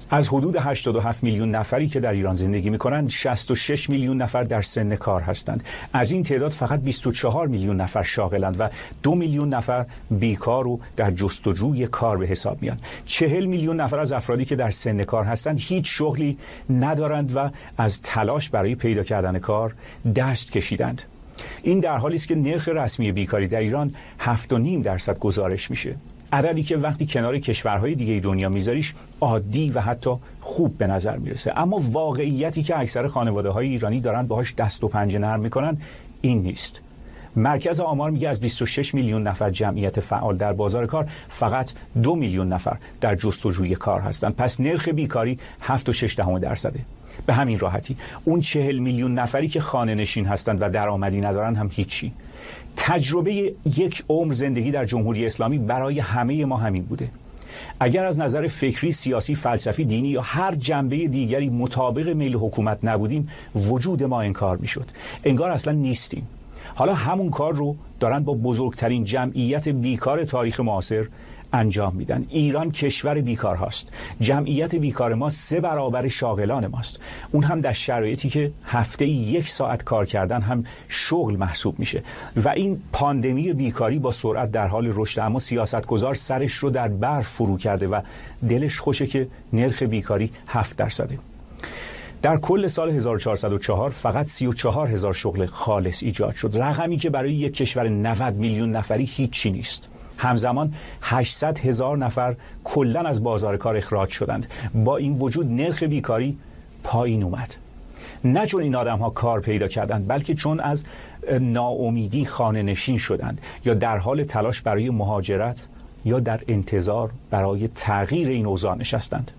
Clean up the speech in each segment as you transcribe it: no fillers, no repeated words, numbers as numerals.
از حدود 87 میلیون نفری که در ایران زندگی می‌کنند 66 میلیون نفر در سن کار هستند. از این تعداد فقط 24 میلیون نفر شاغلند و 2 میلیون نفر بیکار و در جستجوی کار به حساب میان. 40 میلیون نفر از افرادی که در سن کار هستند هیچ شغلی ندارند و از تلاش برای پیدا کردن کار دست کشیدند. این در حالی است که نرخ رسمی بیکاری در ایران 7.5% گزارش میشه. عددی که وقتی کنار کشورهای دیگه دنیا میذاریش عادی و حتی خوب به نظر میرسه، اما واقعیتی که اکثر خانواده‌های ایرانی دارن باهاش دست و پنجه نرم میکنن این نیست. مرکز آمار میگه از 26 میلیون نفر جمعیت فعال در بازار کار فقط 2 میلیون نفر در جستجوی کار هستند. پس نرخ بیکاری 7.6%. به همین راحتی اون 40 میلیون نفری که خانه نشین هستند و درآمدی ندارن هم هیچی. تجربه یک عمر زندگی در جمهوری اسلامی برای همه ما همین بوده. اگر از نظر فکری، سیاسی، فلسفی، دینی یا هر جنبه دیگری مطابق میل حکومت نبودیم، وجود ما انکار میشد. انگار اصلا نیستیم. حالا همون کار رو دارن با بزرگترین جمعیت بیکار تاریخ معاصر انجام میدن. ایران کشور بیکار هاست. جمعیت بیکار ما 3 برابر شاغلان ماست. اون هم در شرایطی که هفته 1 ساعت کار کردن هم شغل محسوب میشه و این پاندمی بیکاری با سرعت در حال رشد، اما سیاستگزار سرش رو در برف فرو کرده و دلش خوشه که نرخ بیکاری 7%. در کل سال 1404 فقط 34,000 شغل خالص ایجاد شد، رقمی که برای یک کشور 90 میلیون نفری هیچی نیست. همزمان 800,000 نفر کلاً از بازار کار اخراج شدند. با این وجود نرخ بیکاری پایین اومد. نه چون این آدم‌ها کار پیدا کردند، بلکه چون از ناامیدی خانه نشین شدند یا در حال تلاش برای مهاجرت یا در انتظار برای تغییر این اوضاع نشستند.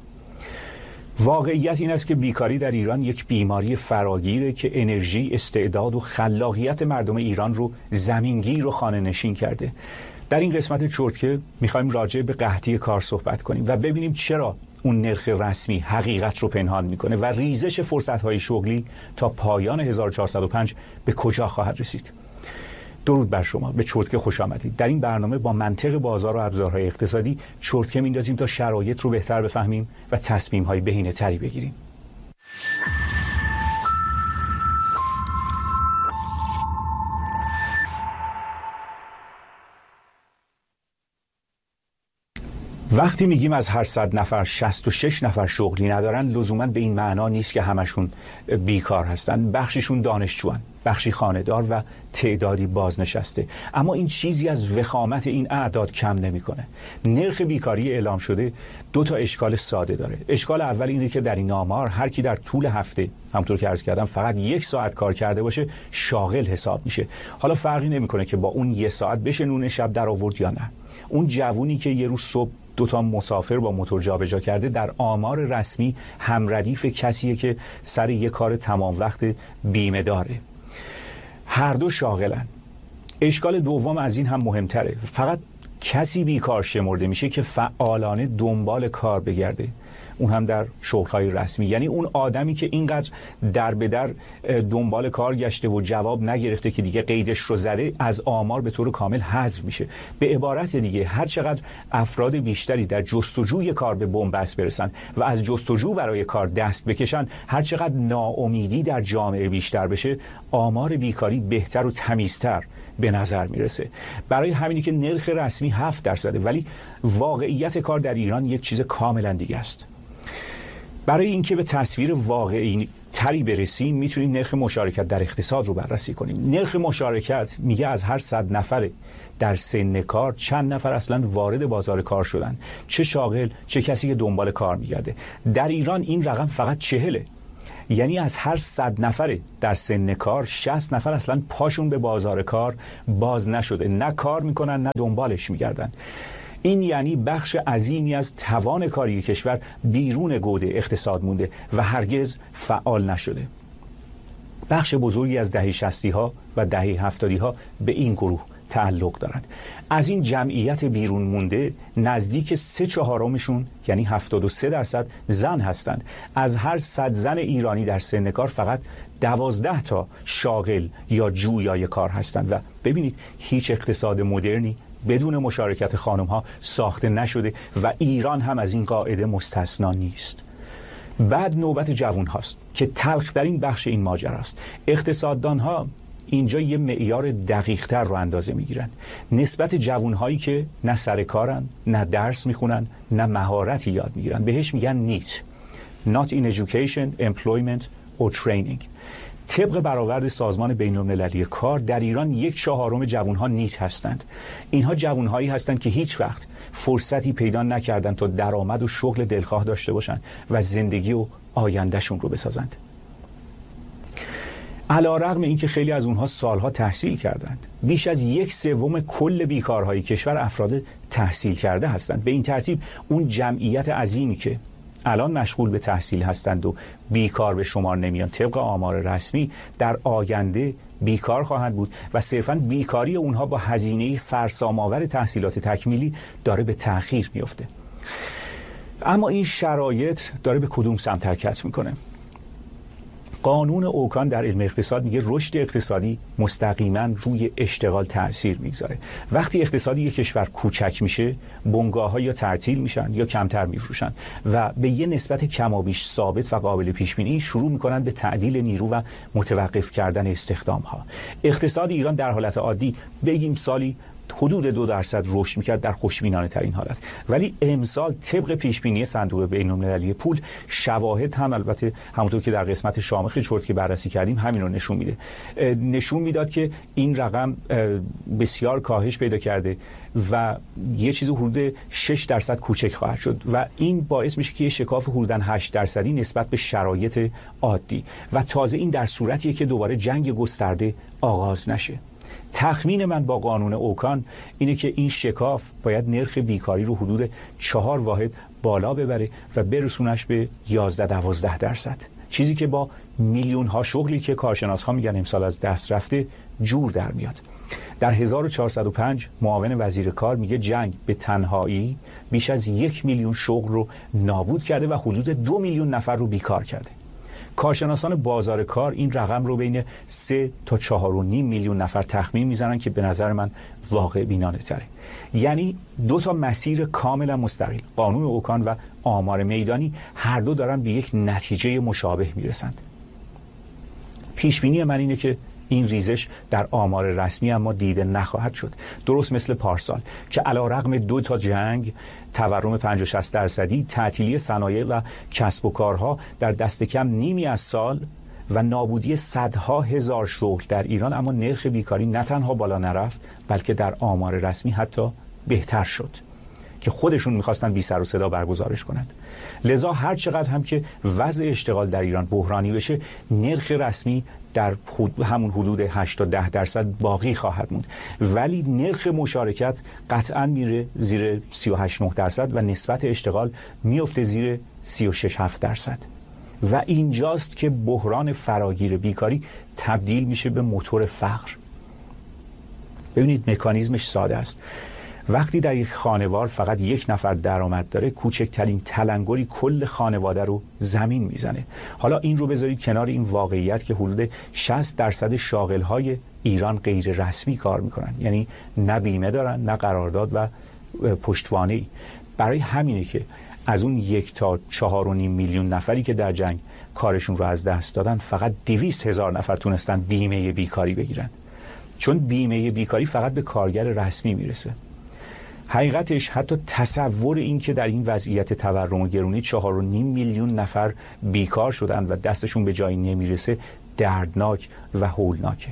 واقعیت این است که بیکاری در ایران یک بیماری فراگیره که انرژی، استعداد و خلاقیت مردم ایران رو زمینگیر و خانه نشین کرده. در این قسمت چرتکه میخوایم راجع به قحطی کار صحبت کنیم و ببینیم چرا اون نرخ رسمی حقیقت رو پنهان میکنه و ریزش فرصت‌های شغلی تا پایان 1405 به کجا خواهد رسید. درود بر شما، به چرتکه خوش آمدید. در این برنامه با منطق بازار و ابزارهای اقتصادی چرتکه میندازیم تا شرایط رو بهتر بفهمیم و تصمیم‌های بهینه‌تری بگیریم. وقتی میگیم از هر 100 نفر 66 نفر شغلی ندارن، لزوما به این معنا نیست که همشون بیکار هستن. بخششون دانشجوان، بخشی خانه‌دار و تعدادی بازنشسته. اما این چیزی از وخامت این اعداد کم نمیکنه. نرخ بیکاری اعلام شده 2 اشکال ساده داره. اشکال اول اینه که در این آمار هر کی در طول هفته، همونطور که عرض کردم، فقط 1 ساعت کار کرده باشه شاغل حساب میشه. حالا فرقی نمیکنه که با اون 1 ساعت بشه نون شب در آورد یا نه. اون جوونی که یه روز صبح 2 مسافر با موتور جابجا کرده در آمار رسمی هم ردیف کسیه که سر یک کار تمام وقت بیمه داره. هر دو شاغلن. اشکال دوم از این هم مهمتره. فقط کسی بیکار شمرده میشه که فعالانه دنبال کار بگرده، اون هم در شغل‌های رسمی. یعنی اون آدمی که اینقدر در به در دنبال کار گشته و جواب نگرفته که دیگه قیدش رو زده، از آمار به طور کامل حذف میشه. به عبارت دیگه هر چقدر افراد بیشتری در جستجوی کار به بن‌بست برسن و از جستجو برای کار دست بکشن، هر چقدر ناامیدی در جامعه بیشتر بشه، آمار بیکاری بهتر و تمیزتر به نظر میرسه. برای همینی که نرخ رسمی 7%، ولی واقعیت کار در ایران یک چیز کاملا دیگه است. برای اینکه به تصویر واقعی تری برسیم میتونیم نرخ مشارکت در اقتصاد رو بررسی کنیم. نرخ مشارکت میگه از هر 100 نفر در سن کار چند نفر اصلا وارد بازار کار شدن، چه شاغل چه کسی که دنبال کار میگرده. در ایران این رقم فقط 40. یعنی از هر 100 نفر در سن کار 60 نفر اصلا پاشون به بازار کار باز نشده، نه کار میکنن نه دنبالش میگردن. این یعنی بخش عظیمی از توان کاری کشور بیرون گوده اقتصاد مونده و هرگز فعال نشده. بخش بزرگی از دهه 60 ها و دهه 70 ها به این گروه تعلق دارند. از این جمعیت بیرون مونده نزدیک 3/4 یعنی 73% زن هستند. از هر 100 زن ایرانی در سن کار فقط 12 تا شاغل یا جویای کار هستند و ببینید هیچ اقتصاد مدرنی بدون مشارکت خانم ها ساخته نشده و ایران هم از این قاعده مستثنا نیست. بعد نوبت جوان هاست که تلخ‌ترین بخش این ماجرا است. اقتصاددان ها اینجا یه معیار دقیق‌تر رو اندازه میگیرن. نسبت جوانهایی که نه سر کارن، نه درس میخونن، نه مهارتی یاد میگیرن، بهش میگن نیت. Not in education, employment or training. طبق برآورد سازمان بین‌المللی کار در ایران 1/4 جوانها نیت هستند. اینها جوانهایی هستند که هیچ وقت فرصتی پیدا نکردند تا درآمد و شغل دلخواه داشته باشند و زندگی و آیندهشون رو بسازند. علی‌رغم اینکه خیلی از اونها سالها تحصیل کردند، بیش از 1/3 کل بیکارهای کشور افراد تحصیل کرده هستند. به این ترتیب اون جمعیت عظیمی که الان مشغول به تحصیل هستند و بیکار به شمار نمیان، طبق آمار رسمی در آینده بیکار خواهند بود و صرفاً بیکاری اونها با هزینه سرسام‌آور تحصیلات تکمیلی داره به تأخیر میفته. اما این شرایط داره به کدوم سمت حرکت میکنه؟ قانون اوکان در علم اقتصاد میگه رشد اقتصادی مستقیما روی اشتغال تأثیر میگذاره. وقتی اقتصادی یک کشور کوچک میشه، بنگاه‌ها یا تعطیل میشن یا کمتر میفروشن و به یه نسبت کمابیش ثابت و قابل پیش بینی شروع میکنن به تعدیل نیرو و متوقف کردن استخدام‌ها. اقتصاد ایران در حالت عادی بگیم سالی حدود 2% رشد میکرد در خوشبینانه ترین حالت، ولی امسال طبق پیش بینی صندوق بین‌المللی پول، شواهد هم البته همونطور که در قسمت شامخ چرت که بررسی کردیم همین رو نشون میده، نشون میداد که این رقم بسیار کاهش پیدا کرده و یه چیز حدود 6% کوچک خواهد شد و این باعث میشه که یه شکاف حدوداً 8% نسبت به شرایط عادی و تازه این در صورتیه که دوباره جنگ گسترده آغاز نشه. تخمین من با قانون اوکان اینه که این شکاف باید نرخ بیکاری رو حدود 4 واحد بالا ببره و برسونش به 11-12%، چیزی که با میلیون ها شغلی که کارشناس ها میگن امسال از دست رفته جور در میاد. در 1405 معاون وزیر کار میگه جنگ به تنهایی بیش از 1 میلیون شغل رو نابود کرده و حدود 2 میلیون نفر رو بیکار کرده. کارشناسان بازار کار این رقم رو بین 3 تا 4.5 میلیون نفر تخمین میزنن که به نظر من واقع بینانه تره. یعنی 2 تا مسیر کاملا مستقل، قانون اوکان و آمار میدانی، هر دو دارن به یک نتیجه مشابه میرسند. پیش بینی من اینه که این ریزش در آمار رسمی اما دیده نخواهد شد، درست مثل پارسال که علی‌رغم 2 تا جنگ، تورم 50-60%، تعطیلی صنایع و کسب و کارها در دست کم نیمی از سال و نابودی صدها هزار شغل در ایران، اما نرخ بیکاری نه تنها بالا نرفت بلکه در آمار رسمی حتی بهتر شد که خودشون میخواستن بی سر و صدا برگزارش کنند. لذا هر چقدر هم که وضع اشتغال در ایران بحرانی بشه، نرخ رسمی در همون حدود 8-10% باقی خواهد موند، ولی نرخ مشارکت قطعا میره زیر 38-39% و نسبت اشتغال میفته زیر 36-7%. و اینجاست که بحران فراگیر بیکاری تبدیل میشه به موتور فقر. ببینید مکانیزمش ساده است. وقتی در یک خانوار فقط یک نفر درآمد داره، کوچکترین تلنگری کل خانواده رو زمین میزنه. حالا این رو بذارید کنار این واقعیت که حدود 60% شاغل‌های ایران غیر رسمی کار میکنن، یعنی نه بیمه دارن نه قرارداد و پشتوانه‌ای. برای همینه که از اون 1 تا 4.5 میلیون نفری که در جنگ کارشون رو از دست دادن، فقط 200,000 نفر تونستن بیمه بیکاری بگیرن، چون بیمه بیکاری فقط به کارگر رسمی میرسه. حقیقتش حتی تصور این که در این وضعیت تورم و گرونی 4.5 میلیون نفر بیکار شدن و دستشون به جایی نمیرسه دردناک و هولناکه.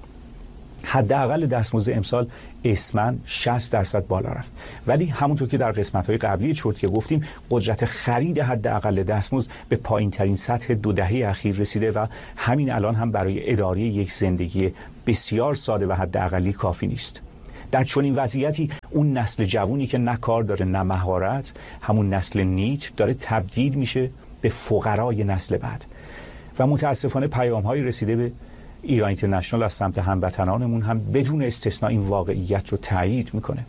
حداقل دستمزد امسال اسمن 60% بالا رفت، ولی همونطور که در قسمت‌های قبلی چرت که گفتیم، قدرت خرید حداقل دستمزد به پایین‌ترین سطح 2 دهه اخیر رسیده و همین الان هم برای اداره یک زندگی بسیار ساده و حداقلی کافی نیست. در چنین وضعیتی اون نسل جوونی که نه کار داره نه مهارت، همون نسل نیت، داره تبدیل میشه به فقرای نسل بعد و متاسفانه پیام‌های رسیده به ایران اینترنشنال از سمت هموطنانمون هم بدون استثناء این واقعیت رو تایید میکنه.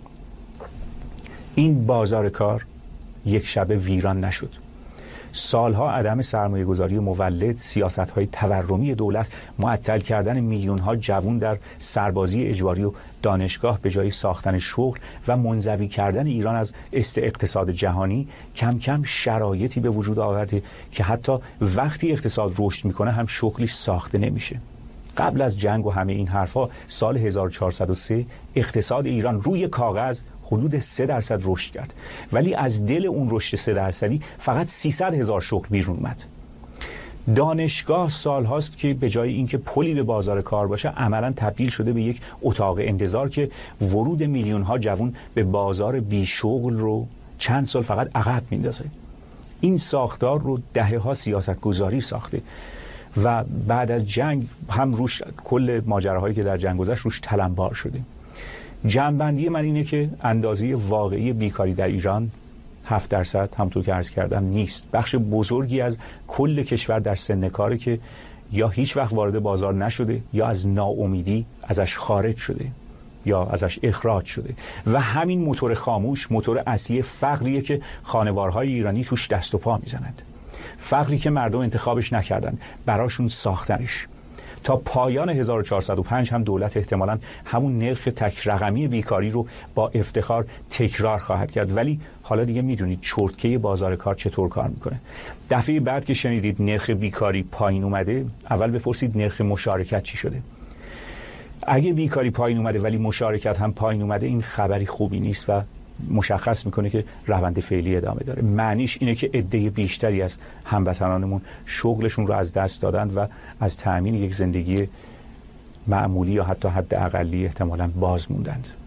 این بازار کار یک شبه ویران نشد. سالها عدم سرمایه گذاری مولد، سیاست‌های تورمی دولت، معطل کردن میلیون‌ها جوان در سربازی اجباری و دانشگاه به جای ساختن شغل و منزوی کردن ایران از اقتصاد جهانی کم کم شرایطی به وجود آورده که حتی وقتی اقتصاد رشد میکنه هم شغلش ساخته نمیشه. قبل از جنگ و همه این حرفا سال 1403 اقتصاد ایران روی کاغذ حدود 3% رشد کرد، ولی از دل اون رشد 3% فقط 300,000 شغل بیرون اومد. دانشگاه سال هاست که به جای اینکه پلی به بازار کار باشه عملا تبدیل شده به یک اتاق انتظار که ورود میلیون ها جوان به بازار بی شغل رو چند سال فقط عقب میندازه. این ساختار رو دهه‌ها سیاستگذاری ساخته و بعد از جنگ هم روش کل ماجراهایی که در جنگ گذشت روش تلمبار شده. جمع‌بندی من اینه که اندازه واقعی بیکاری در ایران 7% همونطور که عرض کردم نیست. بخش بزرگی از کل کشور در سن کاره که یا هیچ وقت وارد بازار نشده یا از ناامیدی ازش خارج شده یا ازش اخراج شده و همین موتور خاموش، موتور اصلی فقریه که خانوارهای ایرانی توش دست و پا میزنند. فقری که مردم انتخابش نکردن، براشون ساختنش. تا پایان 1405 هم دولت احتمالاً همون نرخ تک رقمی بیکاری رو با افتخار تکرار خواهد کرد، ولی حالا دیگه میدونید چرتکه بازار کار چطور کار میکنه. دفعه بعد که شنیدید نرخ بیکاری پایین اومده، اول بپرسید نرخ مشارکت چی شده. اگه بیکاری پایین اومده ولی مشارکت هم پایین اومده، این خبری خوبی نیست و مشخص میکنه که روند فعلی ادامه داره. معنیش اینه که عده بیشتری از هموطنانمون شغلشون رو از دست دادن و از تأمین یک زندگی معمولی یا حتی حد اقلی احتمالاً باز موندند.